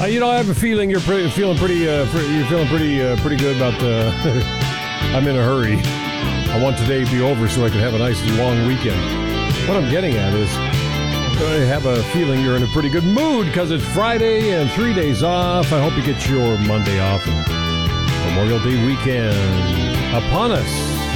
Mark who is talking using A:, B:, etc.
A: I have a feeling you're feeling pretty good about the. I'm in a hurry. I want today to be over so I can have a nice long weekend. What I'm getting at is, I have a feeling you're in a pretty good mood because it's Friday and 3 days off. I hope you get your Monday off and Memorial Day weekend upon us.